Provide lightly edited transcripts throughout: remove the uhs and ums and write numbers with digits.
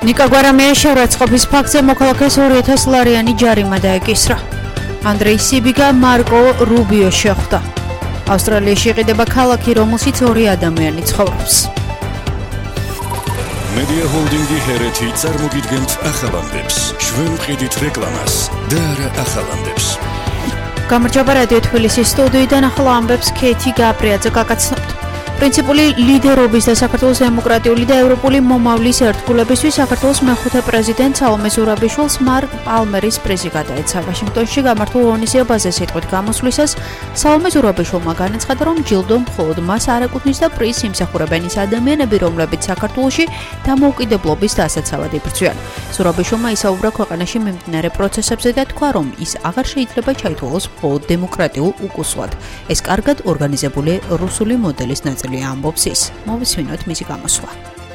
ნიკა გვარამიას შეურაცხყოფის ფაქტზე მოქალაქეს 2,000 ლარიანი ჯარიმა დაეკისრა. ანდრეი სიბიგა მარკო რუბიო შეხვდა. ავსტრალიაში იყიდება ქალაქი, რომელშიც 2 ადამიანი ცხოვრობს. მედია ჰოლდინგი ჰერეთი წარმოგიდგენთ ახალამდებს, ჩვენ ვყიდით რეკლამას და არა ახალამდებს. გამარჯობა რადიო თბილისის სტუდიიდან ახალ ამბებს ქეთი გაბრიაძე გაგაცნობთ. პრინციპული ლიდერობის და საქართველოს დემოკრატიული და ევროპული მომავლის ერთგულებისთვის საქართველოს მეხუთე პრეზიდენტ სალომე ზურაბიშვილს მარკ პალმერის პრიზი გადაეცა. ვაშინგტონში გამართულ ღონისძიებაზე სიტყვით გამოსვლისას სალომე ზურაბიშვილმა განაცხადა, რომ ჯილდო მხოლოდ მას არ ეკუთვნის და პრიზს იმსახურებენ ის ადამიანები, რომლებიც საქართველოში დამოუკიდებლობის დასაცავად იბრძვიან. ზურაბიშვილმა ისაუბრა ქვეყანაში მიმდინარე პროცესებზე და თქვა, რომ ის აღარ შეიძლება ჩაითვალოს მხოლოდ დემოკრატიულ უკუსლად. ეს კარგად ორგანიზებული რუსული მოდელის ნაწილია. ამბობს ის. მოვისმინოთ მისი გამოსვლა.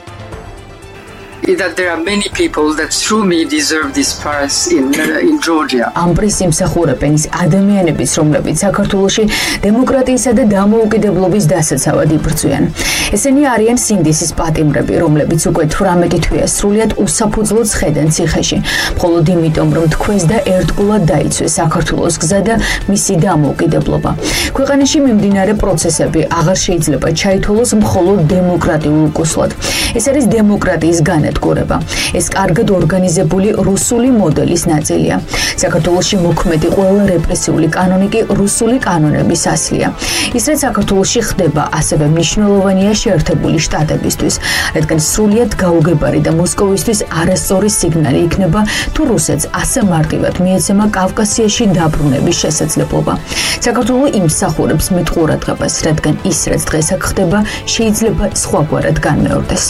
That there are many people that through me deserve this prize in Georgia. ამ პრიზს იმსახურებენ ის ადამიანებიც, რომლებიც საქართველოში დემოკრატიისა და დამოუკიდებლობის დასაცავად იბრძვიან. ესენი არიან სინდისის პატიმრები, რომლებიც უკვე 18 თვეა სრულიად უსაფუძვლოდ ხედენ ციხეში, მხოლოდ იმიტომ, რომ თქვენს და ერთგულად დაიცვეს საქართველოს გზა და მისი დამოუკიდებლობა. ქვეყანაში მიმდინარე პროცესები აღარ შეიძლება ჩაითვალოს მხოლოდ დემოკრატიულ უკუსლად. ეს არის დემოკრატიის განადგურება. ეს კარგად ორგანიზებული რუსული მოდელის ნაწილია. საქართველოში მოქმედი ყველა რეპრესიული კანონი კი რუსული კანონების ასლია. ის რაც საქართველოში ხდება, ასევე მნიშვნელოვანია შეერთებული შტატებისთვის, რადგან სრულიად გაუგებარი და მოსკოვისთვის არასწორი სიგნალი იქნება, თუ რუსეთს ასე მარტივად მიეცემა კავკასიაში დაბრუნების შესაძლებლობა. საქართველო იმსახურებს მით ყურადღებას, რადგან ის რაც დღეს აქ ხდება, შეიძლება სხვაგვარად განმეორდეს.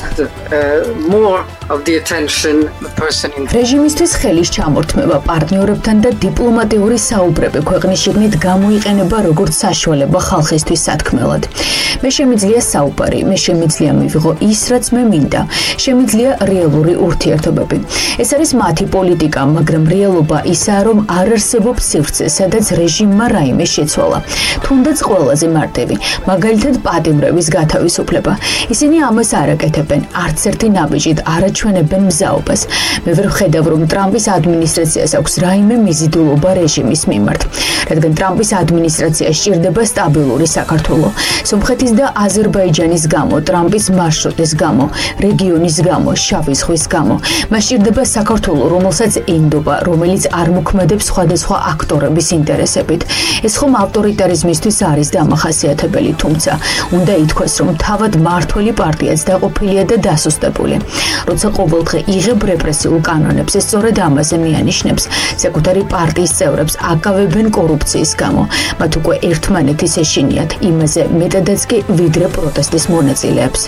რეჟიმისთვის ხელის ჩამორთმევა პარტნიორებთან და დიპლომატიური საუბრები ქვეყნის შიგნით გამოიყენება როგორც საშუალება ხალხისთვის სათქმელად. მე შემიძლია საუბარი, მე შემიძლია მივიღო ის, რაც მე მინდა. შემიძლია რეალური ურთიერთობები. ეს არის მათი პოლიტიკა, მაგრამ რეალობა ისაა, რომ არ არსებობს სივრცე, სადაც რეჟიმმა რაიმე შეცვალა. თუნდაც ყველაზე მარტივი, მაგალითად პატიმრების გათავისუფლება. ისინი ამას არ აკეთებენ, არც ერთი ნაბიჯით არ აჩვენებენ მზაობას. მე ვერ ვხედავ, რომ ტრამპის ადმინისტრაციას აქვს რაიმე მიზიდულობა რეჟიმის მიმართ, რადგან ტრამპის ადმინისტრაციას სჭირდება სტაბილური საქართველო. სომხეთის და აზერბაიჯანის გამო, ტრამპის მარშრუტის გამო, რეგიონის გამო, შავი ზღვის გამო. მას სჭირდება საქართველო, რომელსაც ენდობა, რომელიც არ მოქმედებს სხვადასხვა აქტორების ინტერესებით. ეს ხომ ავტორიტარიზმისთვის არის დამახასიათებელი, თუმცა უნდა ითქვას, რომ თავად მმართველი პარტიაც დაყოფილია და დასუსტებული. როცა ყოველდღე იღებ რეპრესიულ კანონებს, ეს სწორედ ამაზე მიანიშნებს. საკუთარი პარტიის წევრებს აკავებენ კორუფციის გამო. მათ უკვე ერთმანეთის ეშინიათ, იმაზე მეტადაც კი ვიდრე პროტესტის მონაწილეებს.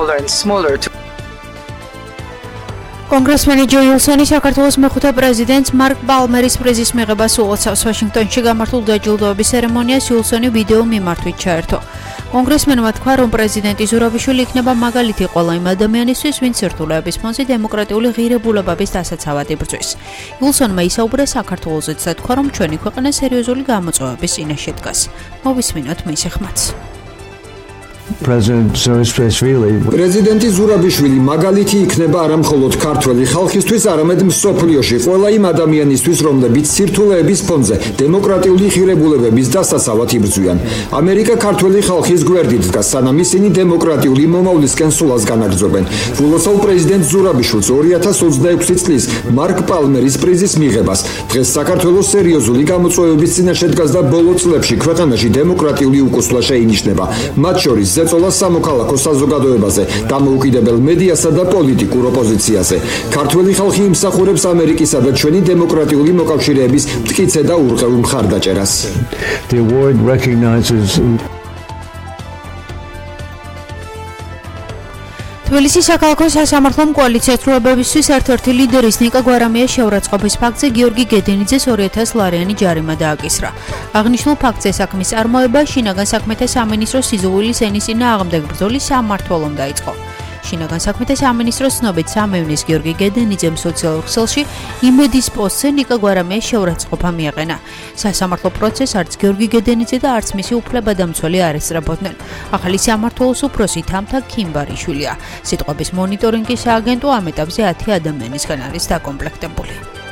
კონგრესმენი ჯო უილსონი საქართველოს მეხუთე პრეზიდენტს მარკ პალმერის პრიზის მიღებას უწევს. ვაშინგტონში გამართულ დაჯილდოების ცერემონიას უილსონი ვიდეო მიმართვით ჩაერთო. კონგრესმენმა თქვა, რომ პრეზიდენტი ზურაბიშვილი იქნება მაგალითი ყველა იმ ადამიანისთვის, ვინც სირთულეების ფონზე დემოკრატიული ღირებულებების დასაცავად იბრძვის. უილსონმა ისაუბრა საქართველოსაც და თქვა, რომ ჩვენი ქვეყანა სერიოზული გამოწვევების წინაშე დგას. მოვისმინოთ მისი ხმაც. პრეზიდენტი ზურაბიშვილი მაგალითი იქნება არა მხოლოდ ქართველი ხალხისთვის, არამედ მსოფლიოში ყველა იმ ადამიანისთვის, რომლებიც სირთულეების ფონზე დემოკრატიული ღირებულებების დასაცავად იბრძვიან. ამერიკა ქართველი ხალხის გვერდით დგას, სანამ ისინი დემოკრატიული მომავლისკენ სულას განაგრძობენ. გულოცავ პრეზიდენტ ზურაბიშვილს 2026 წლის მარკ პალმერის პრიზის მიღებას. დღეს საქართველოს სერიოზული გამოწვევების წინაშე დგას და ბოლო წლებში ქვეყანაში დემოკრატიული უკუსლა შეინიშნება. მათ შორის ზეწოლა სამოქალაქო საზოგადოებაზე, დამოუკიდებელ მედიასა და პოლიტიკურ ოპოზიციაზე. ქართველი ხალხი იმსახურებს ამერიკისა და ჩვენი დემოკრატიული მოკავშირეების მტკიცე და ურყევ მხარდაჭერას. The award recognizes თბილისის საქალაქო სასამართლო კოალიციას დროებებისთვის ერთ-ერთი ლიდერის ნიკა გვარამიას შეურაცხყოფის ფაქტზე გიორგი გედინიძეს 2,000 ლარიანი ჯარიმა დააკისრა. აღნიშნულ ფაქტზე საქმის წარმოება შინაგან საქმეთა სამინისტროს სიზუვილის ენის წინააღმდეგ ბრძოლის სამმართველომ დაიწყო. შინაგან საქმეთა სამინისტროს ცნობით სამევნის გიორგი გედენიძემ სოციალურ ქსელში იმედის პოსტზე ნიკა გვარამიას შეურაცხყოფა მიაყენა. სასამართლო პროცესს არც გიორგი გედენიძე და არც მისი უფლებადამცველი არ ესწრაფოდნენ. ახალი სამმართველოს უფროსი თამთა ქიმბარიშვილია. სიტყვების მონიტორინგის სააგენტო ამ ეტაპზე 10 ადამიანისგან არის დაკომპლექტებული.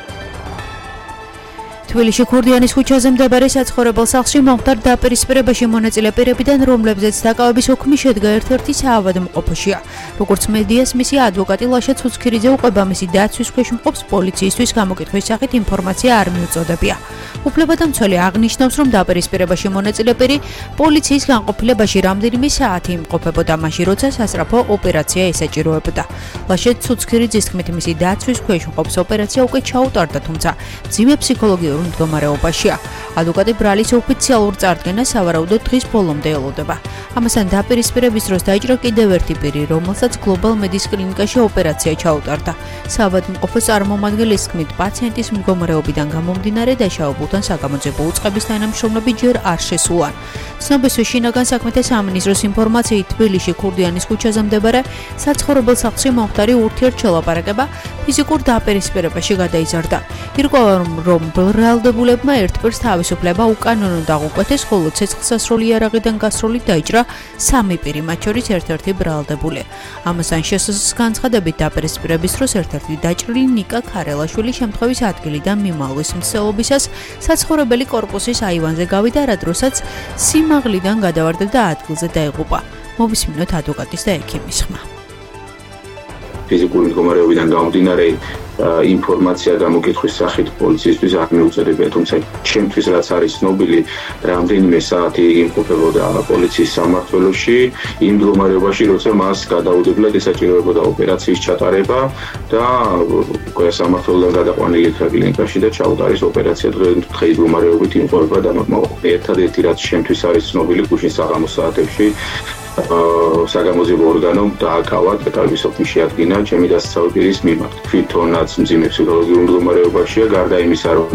თბილისში ქურდიანის ქუჩაზე მდებარე საცხოვრებელ სახლში მომხდარ დაპირისპირებაში მონაწილე პირებიდან, რომლებზეც დაკავების უქმი შედგა ერთ-ერთი საავადმყოფოშია. როგორც მედიას მისი ადვოკატი ლაშა ცუცქირიძე უყვება, მისი დაცვის ქვეშ მყოფს პოლიციისთვის გამოკითხვის სახით ინფორმაცია არ მიუწოდებია. უფლებადამცველი აღნიშნავს, რომ დაპირისპირებაში მონაწილე პირი პოლიციის განყოფილებაში რამდენიმე საათი იმყოფებოდა, მაშინ როცა სასწრაფო ოპერაცია ესაჭიროებოდა. ლაშა ცუცქირიძის თქმით, მისი დაცვის ქვეშ მყოფს ოპერაცია უკვე ჩაუტარდა, თუმცა მძიმე ფსიქოლოგიურ მდგომარეობაშია. ადვოკატი ბრალის ოფიციალურ წარდგენას სავარაუდოდ დღის ბოლომდე ელოდება. ამასთან დაპირისპირების დროს დაიჭრა კიდევ ერთი პირი, რომელსაც გლობალ მედის კლინიკაში ოპერაცია ჩაუტარდა. საავადმყოფოს წარმომადგენლის თქმით, პაციენტის მდგომარეობიდან გამომდინარე დაშავებულთან საგამოძიებო უწყების თანამშრომლები ჯერ არ შესულან. ცნობისთვის შინაგან საქმეთა სამინისტროს ინფორმაციით, თბილისში ქურდიანის ქუჩაზე მდებარე საცხოვრებელ სახლში მომხდარი ურთიერთშელაპარაკება ფიზიკურ დაპირისპირებაში გადაიზარდა. ირკვევა, რომ ბრალდებულებმა ერთ პირს თავისუფლება უკანონოდ აღუკვეთეს, ხოლო ცეცხლსასროლი იარაღიდან გასროლით დაიჭრა 3 პირი, მათ შორის ერთ-ერთი ბრალდებული. ამასთან შესაძლოა განცხადებით დაპირისპირების დროს ერთ-ერთი დაჭრილი ნიკა ქარელაშვილი შემთხვევის ადგილიდან მიმალვის მცდელობისას საცხოვრებელი კორპუსის აივანზე გავიდა, რა დროსაც სიმაღლიდან გადავარდა და ადგილზე დაიღუპა. მოვისმინოთ ადვოკატის და ექიმის ხმა. ფიზიკური მდგომარეობიდან გამომდინარე ინფორმაცია გამოკითხვის სახით პოლიციისთვის არ მიუწოდებია, თუმცა ჩემთვის რაც არის ცნობილი, რამდენიმე საათი იმყოფებოდა პოლიციის სამმართველოში იმ მდგომარეობაში, როცა მას გადაუდებლად ესაჭიროებოდა ოპერაციის ჩატარება და უკვე სამმართველოდან გადაყვანილი იქნა კლინიკაში და ჩაუტარის ოპერაცია. დღეს მდგომარეობით იმყოფება და ერთადერთი რაც ჩემთვის არის ცნობილი, გუშინ საღამოს საათებში საგამოძიებო ორგანომ დააკავა და თავის ოფისში შეადგინა ჩემი დასწავლის მიმართ. თვითონაც მძიმე ფსიქოლოგიურ მდგომარეობაშია, გარდა იმისა, რომ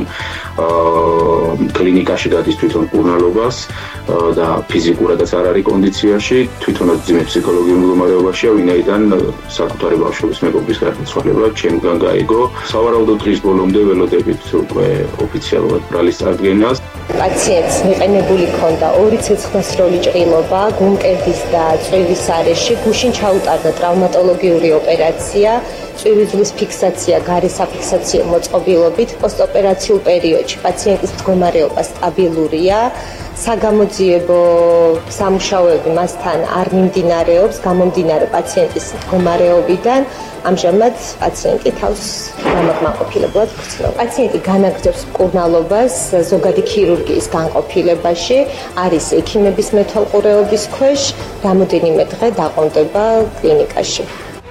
კლინიკაში გადის თვითონ კურნალობას და ფიზიკურადაც არ არის კონდიციაში, თვითონაც მძიმე ფსიქოლოგიურ მდგომარეობაშია, ვინაიდან საკუთარი ბავშვობის მეგობრის გარდაცვალება ჩემგან გაიგო. სავარაუდოდ დღის ბოლომდე ველოდებით უკვე ოფიციალურად ბრალის წარდგენას. პაციენტს მიყენებული ჰქონდა 2 ცეცხლსასროლი ჭრილობა, გულმკერდის და წვივის არეში, გუშინ ჩაუტარდა ტრავმატოლოგიური ოპერაცია, წვივის ფიქსაცია, გარესაფიქსაციო მოწყობილობით. პოსტოპერაციულ პერიოდში პაციენტის მდგომარეობა სტაბილურია. საგამოძიებო სამუშაოები მასთან არ მიმდინარეობს, გამომდინარე პაციენტის მდგომარეობიდან. ამჟამად პაციენტი თავს გამაკმაყოფილებლად გრძნობს. პაციენტი განაგრძობს მკურნალობას ზოგადი ქირურგიის განყოფილებაში, არის ექიმების მეთვალყურეობის ქვეშ, რამოდენიმე დღე დაყოლდება კლინიკაში.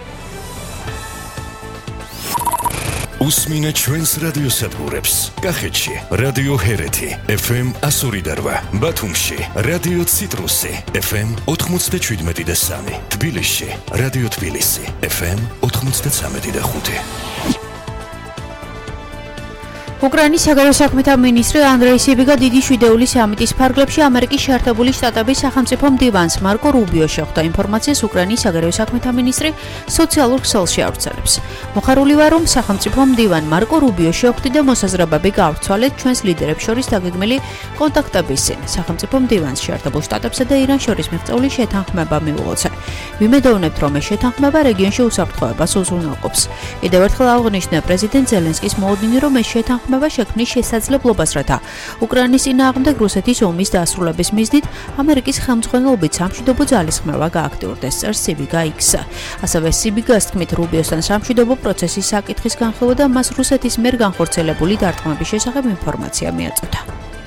უსმინე ჩვენს რადიოსადგურებს. კახეთში რადიო ჰერეთი FM 102, ბათუმში რადიო ციტრუსი FM 97.3, თბილისში რადიო თბილისი FM 93.5. უკრაინის საგარეო საქმეთა მინისტრი ანდრეი სიბიგა დიდი შვიდეული სამიტის ფარგლებში ამერიკის შეერთებული შტატების სახელმწიფო მდივანს მარკო რუბიო შეხვდა. ინფორმაციას უკრაინის საგარეო საქმეთა მინისტრი სოციალურ ქსელში ავრცელებს. მოხარული ვარ, რომ სახელმწიფო მდივან მარკო რუბიო შეხვდი და მოსაზრებები გავრცვალეთ ჩვენს ლიდერებს შორის დაგეგმილი კონტაქტების წინ. სახელმწიფო მდივანს შეერთებულ შტატებსა და ირანს შორის მიღწეული შეთანხმება მიუღოცა. ვიმედოვნებთ, რომ ეს შეთანხმება რეგიონში უსაფრთხოებას უზრუნველყოფს. კიდევ ერთხელ აღნიშნა პრეზიდენტ ზელენსკის მოლოდინი, რომ ეს შეთანხმება შექმნის შესაძლებლობას, რათა უკრაინის წინააღმდეგ რუსეთის ომის დასრულების მიზნით ამერიკის ხელმძღვანელობით სამშვიდობო ძალისხმევა გააქტიურდეს, წერს სიბიგა X-ზე. ასევე სიბიგას თქმით, რუბიოსთან სამშვიდობო პროცესის საკითხის განხილვა და მას რუსეთის მიერ განხორციელებული დარტყმების შესახებ ინფორმაცია მიაწოდა.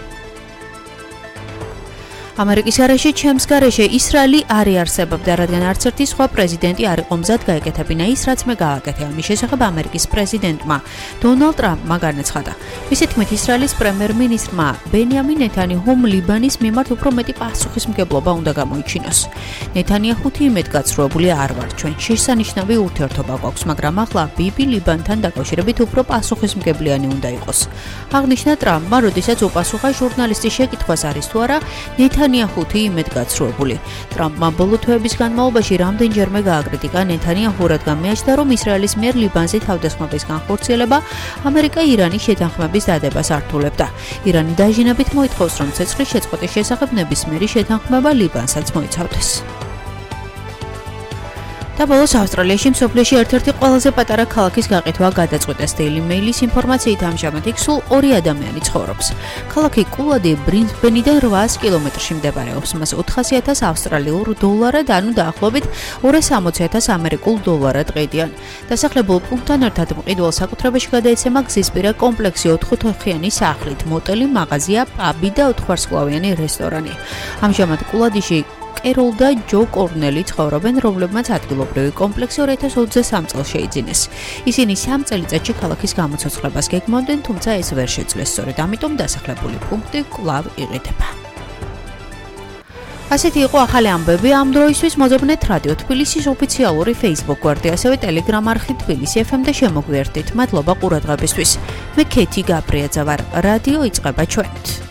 ამერიკის გარეშე ჩემს გარეშე ისრაელი არ იარსებობდა, რადგან არც ერთი სხვა პრეზიდენტი არ იყო მზად გაეკეთებინა ის, რაც მე გავაკეთე. ამის შესახებ ამერიკის პრეზიდენტმა დონალდ ტრამპმა განაცხადა. მისი თქმით, ისრაელის პრემიერ-მინისტრმა ბენიამინ ნეთანიაჰუმ ლიბანის მიმართ უფრო მეტი პასუხისმგებლობა უნდა გამოიჩინოს. ნეთანიაჰუთი იმედგაცრუებული არ ვარ, ჩვენ შესანიშნავი ურთიერთობა გვაქვს, მაგრამ ახლა ბიბი ლიბანთან დაკავშირებით უფრო პასუხისმგებლიანი უნდა იყოს. აღნიშნა ტრამპმა, როდესაც უპასუხა ჟურნალისტის შეკითხვას არის თუ არა ნეთანიაჰუთი იმედგაცრუებული. ტრამპმა ბოლო თვეების განმავლობაში რამდენჯერმე გააკრიტიკა ნეთანიაჰუ, რადგან მეაჩნდა, რომ ისრაელის მიერ ლიბანზე თავდასხმების განხორციელება ამერიკა-ირანის შეთანხმების დადებას ართულებდა. ირანი დაჟინებით მოითხოვს, რომ ცეცხლის შეწყვეტის შესახებ ნებისმიერი შეთანხმება ლიბანსაც მოიცავდეს. და ბოლოს ავსტრალიაში მსოფლიოში ერთ-ერთი ყველაზე პატარა ქალაქის გაყიდვა გადაწყვეტეს. Daily Mail-ის ინფორმაციით ამჟამად იქ სულ 2 ადამიანი ცხოვრობს. ქალაქი კულადი ბრიზბენიდან 800 კილომეტრში მდებარეობს. მას 400,000 ავსტრალიურ დოლარად, ანუ დაახლოებით 260,000 ამერიკულ დოლარად ყიდიან. დასახლებულ პუნქტთან ერთად მყიდველს საკუთრებაში გადაეცემა გზისპირა კომპლექსი 4 ოთახიანი სახლით, მოტელი, მაღაზია, პაბი და 4 ვარსკვლავიანი რესტორანი. ამჟამად კულადიში კეროლ და ჯო კორნელი ცხოვრობენ, რომლებმაც ადგილობრივი კომპლექსი 2023 წელს შეიძინეს. ისინი 3 წელიწადში ქალაქის გამოცოცხლებას გეგმავდნენ, თუმცა ეს ვერ შეძლეს, სწორედ ამიტომ დასახლებული პუნქტი კვლავ იყიდება. ასეთი იყო ახალი ამბები ამ დროისთვის. მოძებნეთ რადიო თბილისის ოფიციალური Facebook გვერდი, ასევე Telegram არხი თბილისი FM და შემოგვიერთდით. მადლობა ყურადღებისთვის. მე ქეთი გაბრიაძე ვარ. რადიო იწყება ჩვენით.